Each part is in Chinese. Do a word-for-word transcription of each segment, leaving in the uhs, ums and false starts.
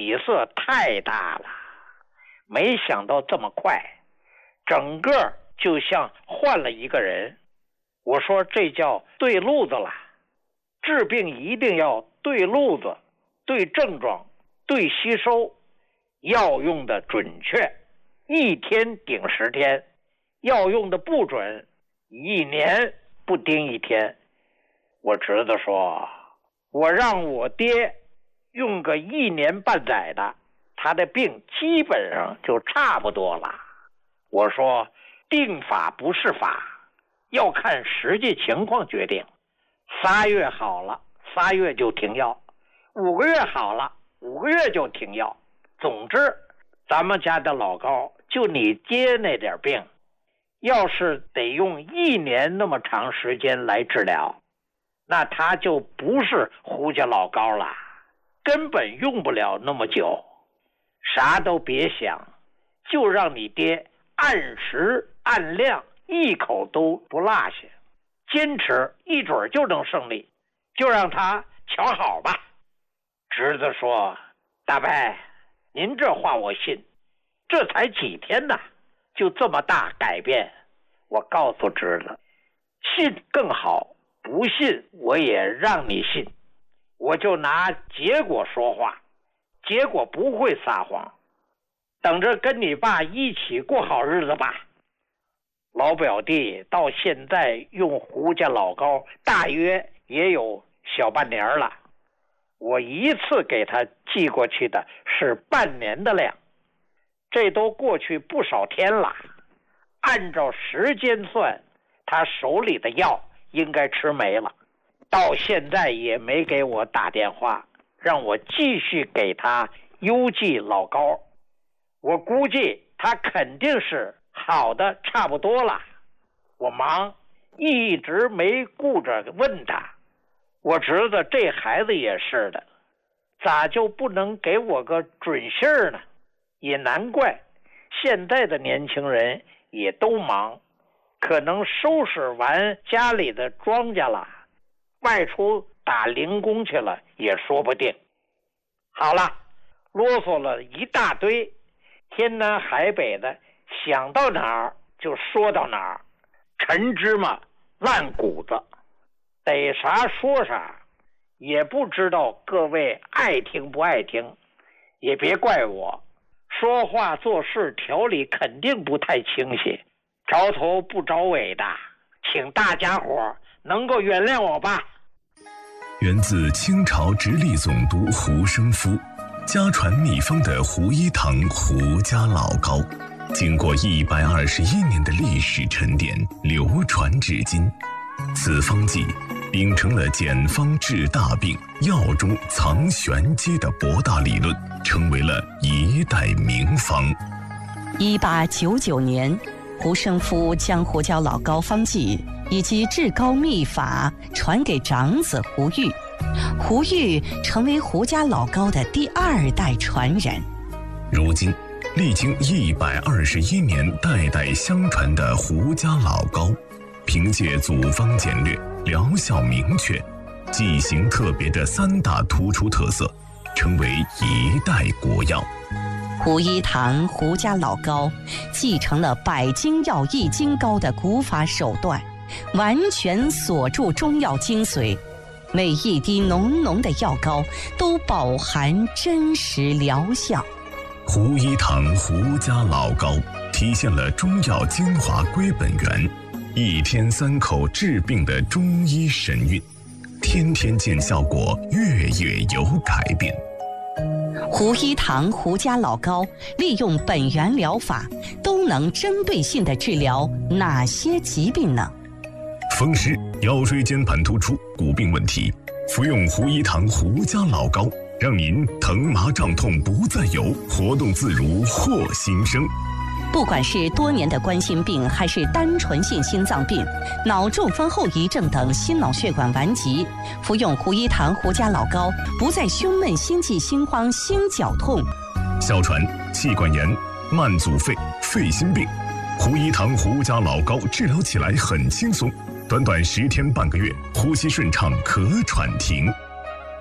起色太大了，没想到这么快，整个就像换了一个人。我说这叫对路子了，治病一定要对路子，对症状，对吸收，药用的准确，一天顶十天，药用的不准，一年不盯一天。我侄子说，我让我爹用个一年半载的，他的病基本上就差不多了。我说定法不是法，要看实际情况决定。仨月好了，仨月就停药；五个月好了，五个月就停药。总之，咱们家的老高就你爹那点病，要是得用一年那么长时间来治疗，那他就不是胡家老高了，根本用不了那么久。啥都别想，就让你爹按时按量，一口都不落下，坚持一准就能胜利，就让他瞧好吧。侄子说，大伯，您这话我信，这才几天呢，就这么大改变。我告诉侄子，信更好，不信我也让你信，我就拿结果说话，结果不会撒谎，等着跟你爸一起过好日子吧。老表弟到现在用胡家老高大约也有小半年了，我一次给他寄过去的是半年的量，这都过去不少天了，按照时间算，他手里的药应该吃没了，到现在也没给我打电话让我继续给他邮寄老高。我估计他肯定是好的差不多了，我忙一直没顾着问他。我侄子这孩子也是的，咋就不能给我个准信儿呢？也难怪现在的年轻人也都忙，可能收拾完家里的庄稼了，外出打零工去了也说不定。好了，啰嗦了一大堆，天南海北的，想到哪儿就说到哪儿，陈芝麻烂谷子，逮啥说啥，也不知道各位爱听不爱听，也别怪我，说话做事条理肯定不太清晰，着头不着尾的，请大家伙能够原谅我吧。 源自清朝直隶总督胡生夫，家传秘方的胡一堂胡家老高，经过一百二十一年的历史沉淀，流传至今。此方剂秉承了简方治大病、药中藏玄机的博大理论，成为了一代名方。 一八九九年，胡生夫将胡家老高方剂以及治高秘法传给长子胡玉，胡玉成为胡家老高的第二代传人。 如今历经一百二十一年代代相传的胡家老高，凭借组方简略、疗效明确、剂型特别的三大突出特色，成为一代国药。 胡一堂胡家老高继承了百金药一金膏的古法手段，完全锁住中药精髓，每一滴浓浓的药膏都饱含真实疗效。 胡一堂胡家老高体现了中药精华归本源，一天三口治病的中医神韵，天天见效果，月月有改变。 胡一堂胡家老高利用本源疗法，都能针对性地治疗哪些疾病呢？ 风湿、腰椎间盘突出、骨病问题，服用胡一堂胡家老高，让您疼麻胀痛不再有，活动自如获新生。 不管是多年的冠心病，还是单纯性心脏病、脑中风后遗症等心脑血管顽疾，服用胡一堂胡家老高，不再胸闷、心悸、心慌、心绞痛。 哮喘、气管炎、慢阻肺、肺心病，胡一堂胡家老高治疗起来很轻松，短短十天半个月，呼吸顺畅，咳喘停。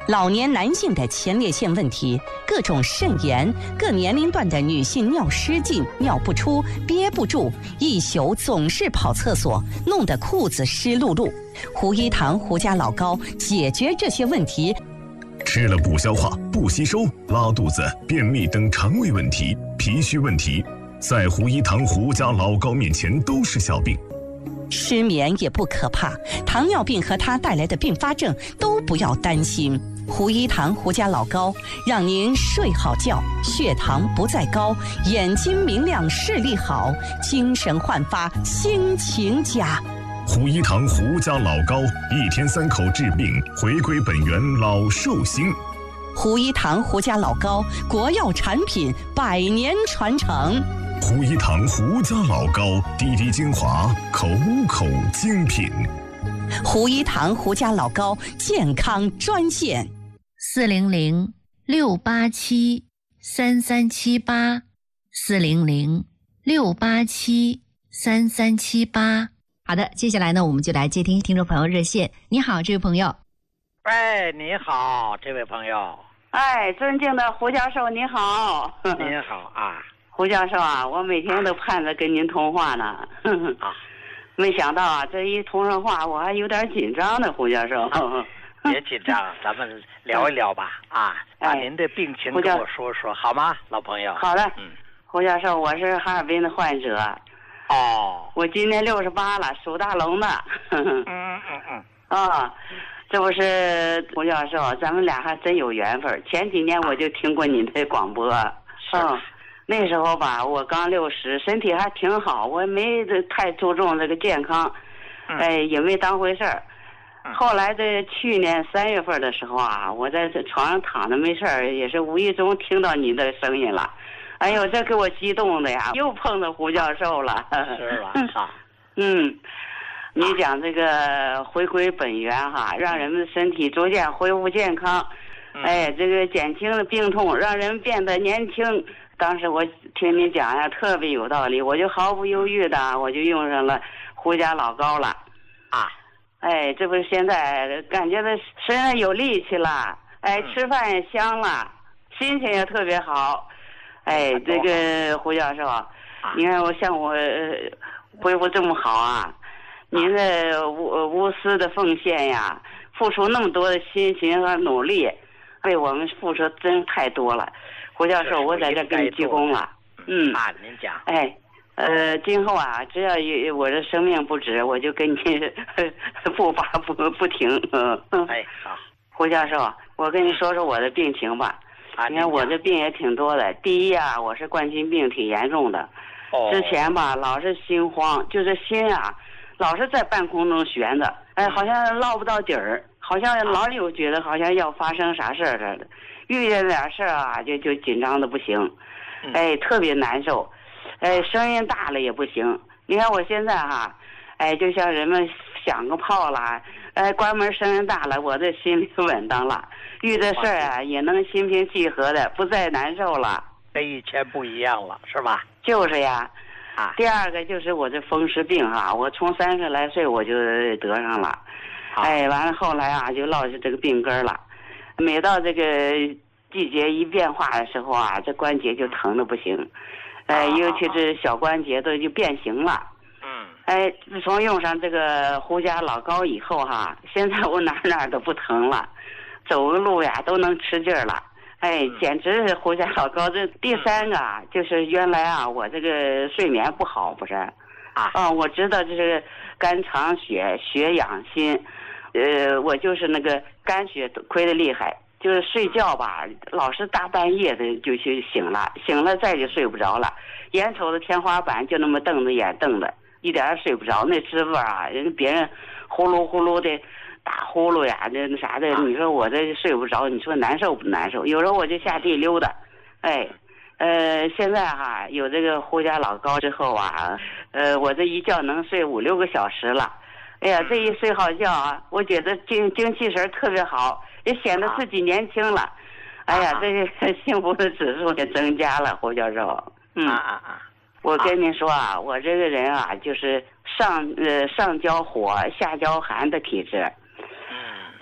老年男性的前列腺问题、各种肾炎、各年龄段的女性尿失禁、尿不出、憋不住，一宿总是跑厕所，弄得裤子湿漉漉。胡一堂胡家老高解决这些问题。 吃了不消化、不吸收、拉肚子、便秘等肠胃问题、脾虚问题，在胡一堂胡家老高面前都是小病。 失眠也不可怕，糖尿病和它带来的并发症都不要担心。胡一堂胡家老高让您睡好觉，血糖不再高，眼睛明亮，视力好，精神焕发，心情佳。 胡一堂胡家老高，一天三口治病，回归本源，老寿星。 胡一堂胡家老高，国药产品，百年传承。 胡一堂胡家老高，滴滴精华，口口精品。 胡一堂胡家老高健康专线： 四零零六八七三三七八，四零零六八七三三七八。好的，接下来呢，我们就来接听听众朋友热线。你好，这位朋友。 喂，你好，这位朋友。 哎，尊敬的胡教授，你好。 您好啊。 胡教授啊，我每天都盼着跟您通话呢。 啊， 没想到啊，这一通上话，我还有点紧张呢，胡教授。 别紧张，咱们聊一聊吧。啊，把您的病情跟我说说，好吗，老朋友？ 好的。 嗯， 胡教授，我是哈尔滨的患者。 哦。 我今年六十八了，属大龙的。 嗯嗯嗯。 啊，这不是胡教授，咱们俩还真有缘分。前几年我就听过您的广播。 嗯。 那时候吧，我刚六十，身体还挺好，我没太注重这个健康， 嗯、 哎，也没当回事儿。 嗯、 后来在去年三月份的时候啊，我在床上躺着没事儿，也是无意中听到你的声音了。哎呦，这给我激动的呀！又碰到胡教授了。 是吧？啊， 嗯，你讲这个回归本源哈，让人们的身体逐渐恢复健康， 嗯、 哎，这个减轻了病痛，让人变得年轻。当时我听你讲呀，特别有道理，我就毫不犹豫的，我就用上了胡家老高了。 啊， 哎，这不是现在感觉到身上有力气了，哎，吃饭也香了，心情也特别好。哎，这个胡教授，你看我像我恢复这么好啊，您的无无私的奉献呀，付出那么多的辛勤和努力，为我们付出真太多了。胡教授，我在这给你鞠躬了。嗯啊，您讲。 哎，呃，今后啊，只要有我的生命不止，我就跟你不拔不不停。嗯。 哎，好。 胡教授，我跟你说说我的病情吧。 啊， 你看我这病也挺多的。第一啊，我是冠心病挺严重的。 哦。 之前吧，老是心慌，就是心啊，老是在半空中悬着，哎，好像落不到底儿，好像老有觉得好像要发生啥事儿似的。遇见点事儿啊，就就紧张的不行，哎，特别难受，哎，声音大了也不行。你看我现在哈，哎，就像人们响个炮啦，哎，关门声音大了，我这心里稳当了，遇这事儿啊也能心平气和的，不再难受了。 跟以前不一样了，是吧？ 就是呀。 啊。 第二个就是我这风湿病哈，我从三十来岁我就得上了，哎，完了后来啊就落下这个病根了。每到这个季节一变化的时候啊，这关节就疼的不行，哎，尤其是小关节都就变形了。 嗯。 哎，自从用上这个胡家老高以后哈，现在我哪哪都不疼了，走个路呀都能吃劲儿了。哎，简直是胡家老高。这第三个啊，就是原来啊我这个睡眠不好不是？ 啊。 哦，我知道这是肝藏血，血养心。呃，我就是那个肝血亏得厉害，就是睡觉吧，老是大半夜的就去醒了，醒了再就睡不着了，眼瞅着天花板就那么瞪着眼瞪着，一点也睡不着。那滋味啊，人别人呼噜呼噜的打呼噜呀，那那啥的，你说我这睡不着，你说难受不难受？有时候我就下地溜达，哎，呃，现在哈有这个胡家老高之后啊，呃，我这一觉能睡五六个小时了。哎呀，这一睡好觉啊，我觉得精精气神特别好，也显得自己年轻了。哎呀，这个幸福的指数也增加了，胡教授。嗯啊啊啊！ 我跟您说啊，我这个人啊，就是上呃上焦火下焦寒的体质。 嗯。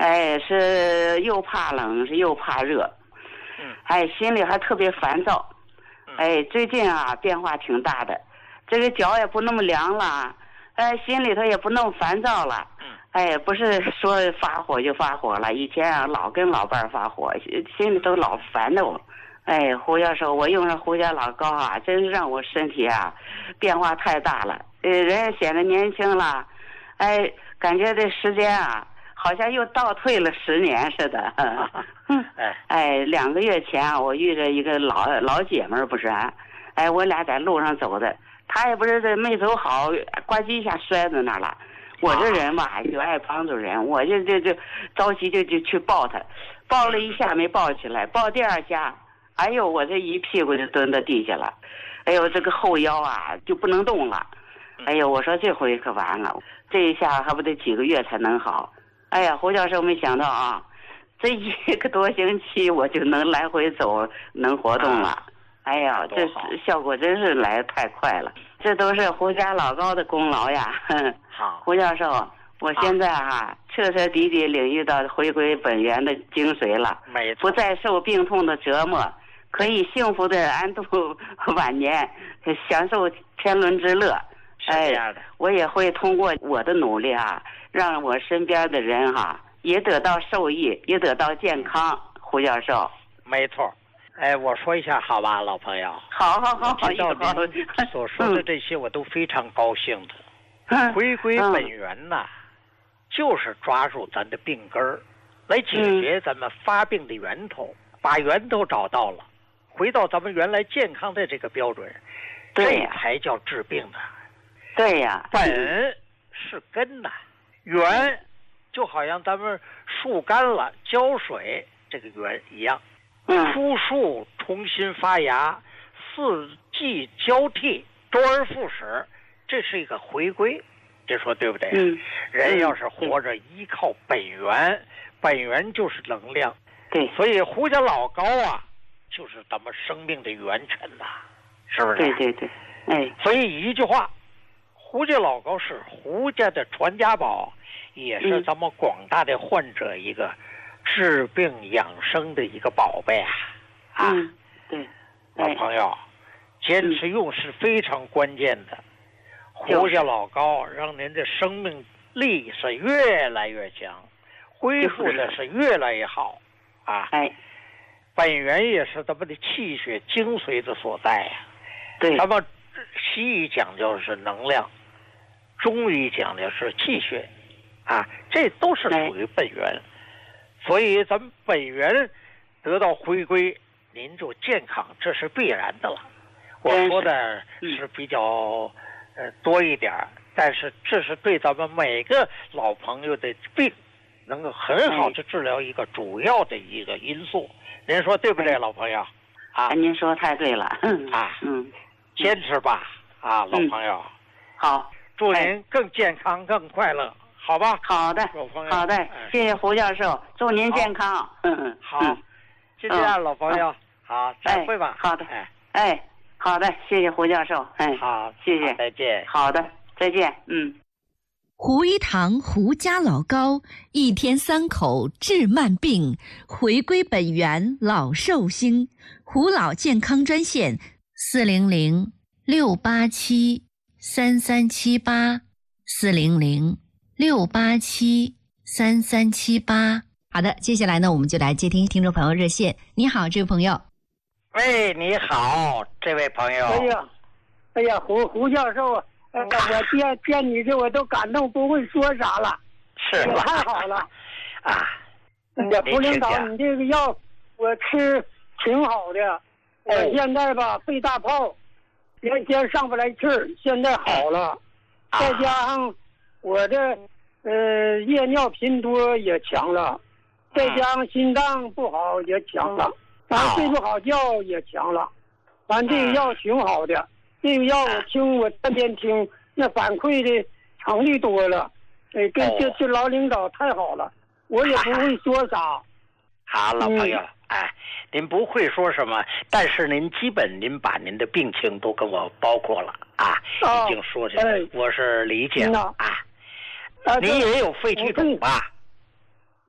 哎，是又怕冷，是又怕热， 嗯， 哎，心里还特别烦躁，哎，最近啊变化挺大的，这个脚也不那么凉了，哎，心里头也不那么烦躁了， 嗯， 哎，不是说发火就发火了，以前啊老跟老伴儿发火，心里头老烦的我。哎，胡教授，我用上胡家老高啊，真是让我身体啊变化太大了。呃，人显得年轻了，哎，感觉这时间啊，好像又倒退了十年似的。 哎， 哎，两个月前啊，我遇着一个老老姐们儿，不是啊，哎，我俩在路上走的，她也不是这没走好，呱唧一下摔在那儿了。我这人吧，就爱帮助人，我就就就着急就就去抱她，抱了一下没抱起来，抱第二下。哎呦，我这一屁股就蹲到地下了，哎呦，这个后腰啊就不能动了，哎呦，我说这回可完了，这一下还不得几个月才能好。哎呀，胡教授没想到啊，这一个多星期我就能来回走，能活动了。哎呀，这效果真是来得太快了，这都是胡家老高的功劳呀。 好， 胡教授，我现在哈、啊、彻彻底底领域到回归本源的精髓了， 没错， 不再受病痛的折磨。可以幸福的安度晚年，享受天伦之乐。 是这样的， 哎，我也会通过我的努力啊，让我身边的人哈、啊、也得到受益，也得到健康。胡教授， 没错。哎，我说一下好吧，老朋友。 好好好好， 听到您所说的这些，我都非常高兴的。 嗯、 回归本源呐、嗯，就是抓住咱的病根儿，来解决咱们发病的源头，嗯、把源头找到了。回到咱们原来健康的这个标准， 对这才叫治病的。 对呀， 本是根呐，源就好像咱们树干了浇水这个源一样，枯树重新发芽，四季交替，周而复始，这是一个回归，这说对不对？ 嗯， 人要是活着依靠本源，本源就是能量。 对， 所以胡家老高啊。就是咱们生命的元辰呐、啊，是不是？ 对对对，哎， 所以一句话，胡家老高是胡家的传家宝，也是咱们广大的患者一个治病养生的一个宝贝啊！啊， 嗯、对， 老朋友，坚持用是非常关键的。嗯、胡家老高让您的生命力是越来越强，恢复的是越来越好啊！ 哎。 本源也是咱们的气血精髓的所在呀、啊。 对， 咱们西医讲究是能量，中医讲究是气血，啊，这都是属于本源。所以咱们本源得到回归，您就健康，这是必然的了。我说的是比较呃多一点，但是这是对咱们每个老朋友的病能够很好的治疗一个主要的一个因素。您说对不对，老朋友？啊， 您说太对了。 啊， 嗯， 坚持吧，啊，老朋友。 嗯、好， 祝您更健康、更快乐，好吧？ 好的， 老朋友。 好的，谢谢胡教授，祝您健康。嗯， 好，就这样，老朋友。好，再会吧。 好的，哎，哎，好的，谢谢胡教授。哎， 好， 谢谢， 再见。 好的，再见。嗯。 胡一堂胡家老高，一天三口治慢病，回归本源老寿星。胡老健康专线：四零零六八七三三七八，四零零六八七三三七八。好的，接下来呢，我们就来接听听众朋友热线。你好，这位朋友。 喂，你好，这位朋友。 哎呀，哎呀，胡胡教授。呃，我见见你这我都感动，不会说啥了， 是也太好了啊！ 这胡领导，你这个药我吃挺好的，我现在吧肺大泡，原先上不来气儿，现在好了，再加上我这呃夜尿频多也强了，再加上心脏不好也强了，完睡不好觉也强了，完这个药挺好的。这个药我听，我天天听，那反馈的成率多了，哎，跟这这老领导太好了，我也不会说啥。 好，老朋友，嗯、哎，您不会说什么，但是您基本您把您的病情都跟我包括了啊， 哦、 已经说这个、哎，我是理解了啊。 啊， 您也有肺气肿吧？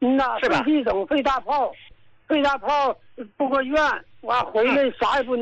嗯呐，肺气肿、肺大泡，肺大泡不过院，完回来啥也不能。